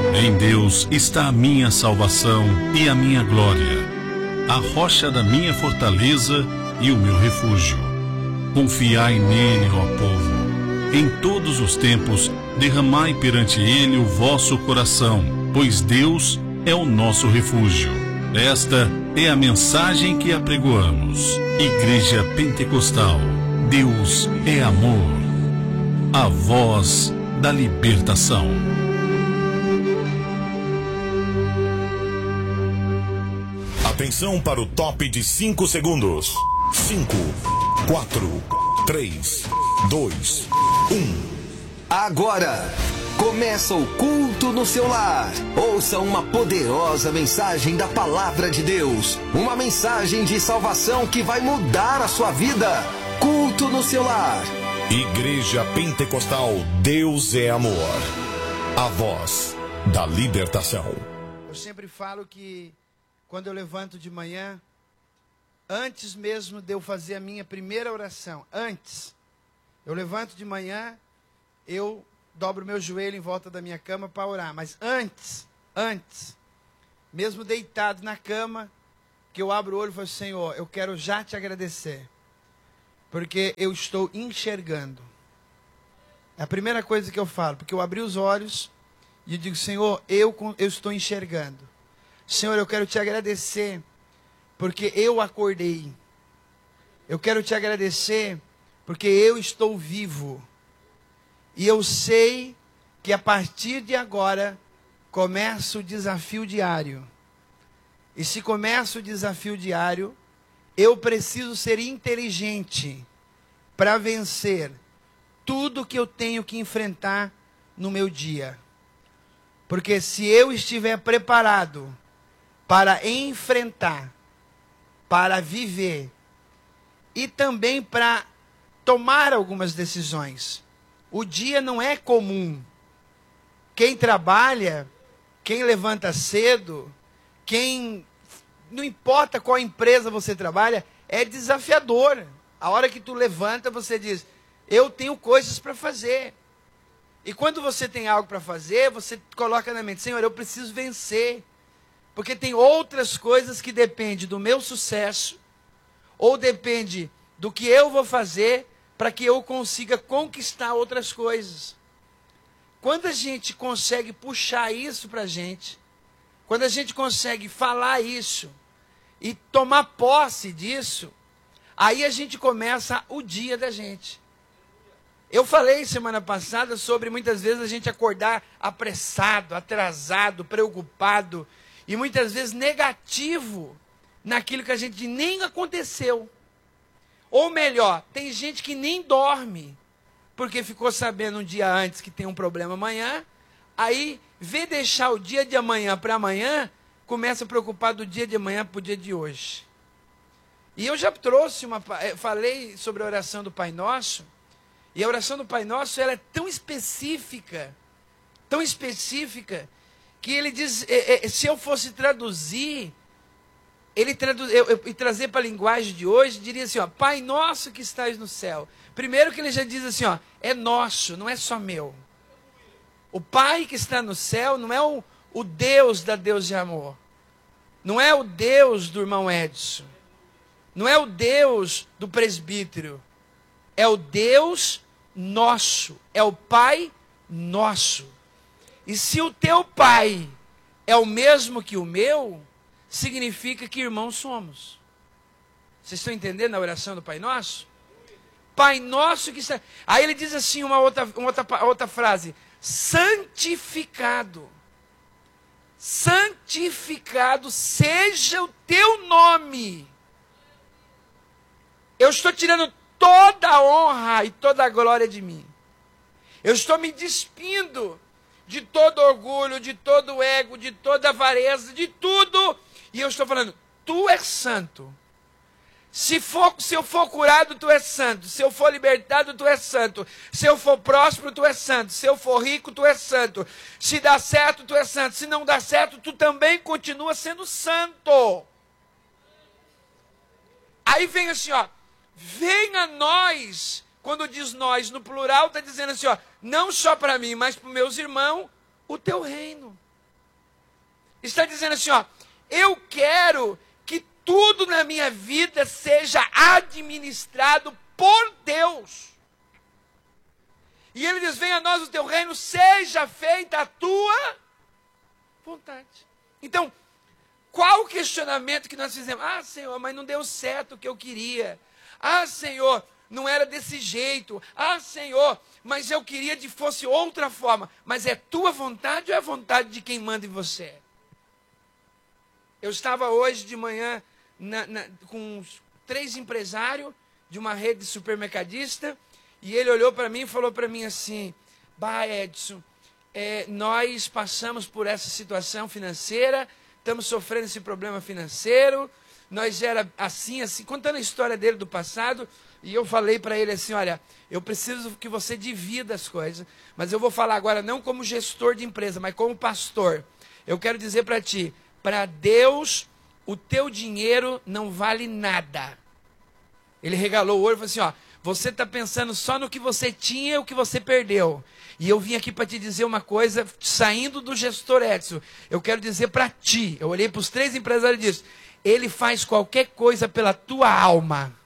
Em Deus está a minha salvação e a minha glória, a rocha da minha fortaleza e o meu refúgio. Confiai nele, ó povo. Em todos os tempos, derramai perante ele o vosso coração, pois Deus é o nosso refúgio. Esta é a mensagem que apregoamos. Igreja Pentecostal. Deus é amor. A voz da libertação. Atenção para o top de 5 segundos. 5, 4, 3, 2, 1. Agora, começa o culto no seu lar. Ouça uma poderosa mensagem da Palavra de Deus. Uma mensagem de salvação que vai mudar a sua vida. Culto no seu lar. Igreja Pentecostal, Deus é amor. A voz da libertação. Eu sempre falo que quando eu levanto de manhã, antes mesmo de eu fazer a minha primeira oração, eu levanto de manhã, eu dobro meu joelho em volta da minha cama para orar. Mas antes, mesmo deitado na cama, que eu abro o olho e falo, Senhor, eu quero já te agradecer, porque eu estou enxergando. É a primeira coisa que eu falo, porque eu abri os olhos e eu digo, Senhor, eu estou enxergando. Senhor, eu quero te agradecer, porque eu acordei. Eu quero te agradecer, porque eu estou vivo. E eu sei que a partir de agora, começa o desafio diário. E se começa o desafio diário, eu preciso ser inteligente para vencer tudo que eu tenho que enfrentar no meu dia. Porque se eu estiver preparado para enfrentar, para viver e também para tomar algumas decisões. O dia não é comum. Quem trabalha, quem levanta cedo, não importa qual empresa você trabalha, é desafiador. A hora que tu levanta, você diz, eu tenho coisas para fazer. E quando você tem algo para fazer, você coloca na mente, Senhor, eu preciso vencer. Porque tem outras coisas que dependem do meu sucesso, ou depende do que eu vou fazer para que eu consiga conquistar outras coisas. Quando a gente consegue puxar isso para a gente, quando a gente consegue falar isso e tomar posse disso, aí a gente começa o dia da gente. Eu falei semana passada sobre muitas vezes a gente acordar apressado, atrasado, preocupado, e muitas vezes negativo naquilo que a gente nem aconteceu. Ou melhor, tem gente que nem dorme, porque ficou sabendo um dia antes que tem um problema amanhã, aí vê deixar o dia de amanhã para amanhã, começa a preocupar do dia de amanhã para o dia de hoje. E eu já trouxe falei sobre a oração do Pai Nosso, e a oração do Pai Nosso ela é tão específica, que ele diz, se eu fosse traduzir, e trazer para a linguagem de hoje, diria assim, ó, Pai nosso que estás no céu. Primeiro que ele já diz assim, ó, é nosso, não é só meu. O Pai que está no céu não é o Deus da Deus de amor. Não é o Deus do irmão Edson. Não é o Deus do presbítero. É o Deus nosso. É o Pai nosso. E se o teu pai é o mesmo que o meu, significa que irmãos somos. Vocês estão entendendo a oração do Pai Nosso? Pai Nosso que está... Aí ele diz assim uma outra frase. Santificado. Santificado seja o teu nome. Eu estou tirando toda a honra e toda a glória de mim. Eu estou me despindo de todo orgulho, de todo ego, de toda avareza, de tudo. E eu estou falando, tu és santo. Se eu for curado, tu és santo. Se eu for libertado, tu és santo. Se eu for próspero, tu és santo. Se eu for rico, tu és santo. Se dá certo, tu és santo. Se não dá certo, tu também continua sendo santo. Aí vem assim, ó. Venha a nós. Quando diz nós no plural, está dizendo assim, ó. Não só para mim, mas para os meus irmãos, o teu reino. Está dizendo assim, ó, eu quero que tudo na minha vida seja administrado por Deus. E ele diz, venha a nós o teu reino, seja feita a tua vontade. Então, qual o questionamento que nós fizemos? Ah, Senhor, mas não deu certo o que eu queria. Ah, Senhor, não era desse jeito. Ah, Senhor, mas eu queria que fosse outra forma. Mas é tua vontade ou é a vontade de quem manda em você? Eu estava hoje de manhã com 3 empresários de uma rede de supermercadista, e ele olhou para mim e falou para mim assim, bah, Edson, nós passamos por essa situação financeira, estamos sofrendo esse problema financeiro, nós era assim, contando a história dele do passado, e eu falei para ele assim, olha, eu preciso que você divida as coisas, mas eu vou falar agora não como gestor de empresa, mas como pastor. Eu quero dizer para ti, para Deus, o teu dinheiro não vale nada. Ele regalou o olho e falou assim, ó, você está pensando só no que você tinha e o que você perdeu. E eu vim aqui para te dizer uma coisa, saindo do gestor Edson, eu quero dizer para ti, eu olhei para os 3 empresários e disse, ele faz qualquer coisa pela tua alma.